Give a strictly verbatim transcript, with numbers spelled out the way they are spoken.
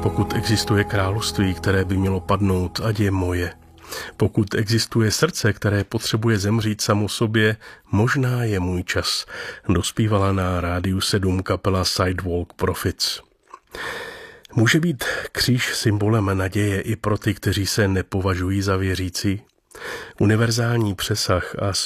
Pokud existuje království, které by mělo padnout, ať je moje. Pokud existuje srdce, které potřebuje zemřít samo sobě, možná je můj čas, dospívala na Rádiu sedm kapela Sidewalk Prophets. Může být kříž symbolem naděje i pro ty, kteří se nepovažují za věřící? Univerzální přesah a